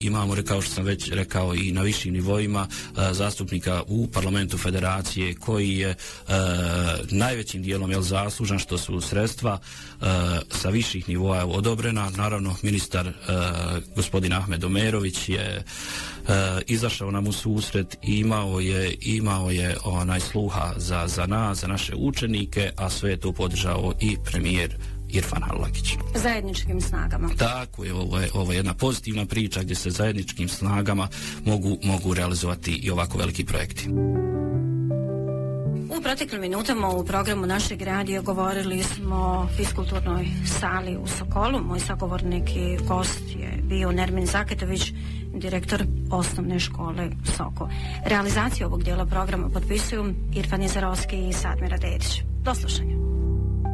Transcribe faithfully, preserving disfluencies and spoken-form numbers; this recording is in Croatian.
Imamo, kao što sam već rekao, i na višim nivoima e, zastupnika u parlamentu federacije koji je e, najvećim dijelom jel, zaslužan što su sredstva e, sa viših nivoa odobrena. Naravno, ministar e, gospodin Ahmed Omerović je e, izašao nam u susret i imao je, imao je onaj sluha za, za nas, za naše učenike, a sve je to podržao i premijer Irfan Halagić. Zajedničkim snagama. Tako je, ovo je, ovo je jedna pozitivna priča gdje se zajedničkim snagama mogu, mogu realizovati i ovako veliki projekti. U proteklim minutama u programu našeg radija govorili smo o fiskulturnoj sali u Sokolu. Moj sagovornik i gost je bio Nermin Zaketović, direktor osnovne škole Sokol. Realizaciju ovog dijela programa potpisuju Irfan Jezerovski i Sadmira Dedić. Do slušanja.